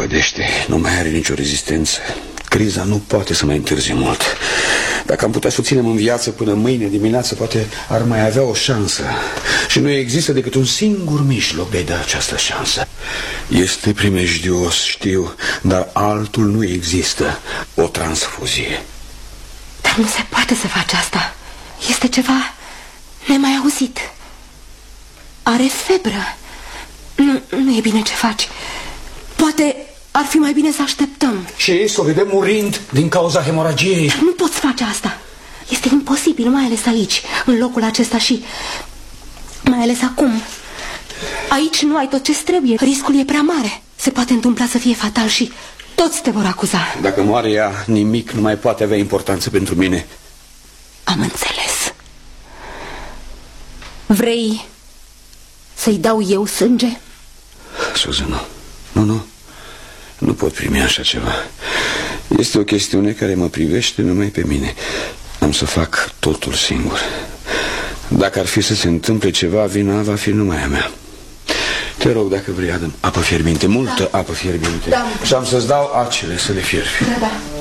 prăpădește, nu mai are nicio rezistență. Criza nu poate să mai întârzie mult. Dacă am putea să o ținem în viață până mâine dimineață, poate ar mai avea o șansă. Și nu există decât un singur mijloc de a-i da această șansă. Este primejdios, știu, dar altul nu există. O transfuzie. Dar nu se poate să faci asta. Este ceva nemai auzit. Are febră. Nu e bine ce faci. Poate ar fi mai bine să așteptăm. Și să o vedem murind din cauza hemoragiei. Dar nu poți face asta. Este imposibil, mai ales aici, în locul acesta și mai ales acum. Aici nu ai tot ce-ți trebuie. Riscul e prea mare. Se poate întâmpla să fie fatal și toți te vor acuza. Dacă moare ea, nimic nu mai poate avea importanță pentru mine. Am înțeles. Vrei să-i dau eu sânge? Susan, nu. Nu pot primi așa ceva. Este o chestiune care mă privește numai pe mine. Am să fac totul singur. Dacă ar fi să se întâmple ceva, vina va fi numai a mea. Te rog, dacă vrei, adă apă fierbinte, multă apă fierbinte. Da. Și am să-ți dau acele să le fierbi. Da.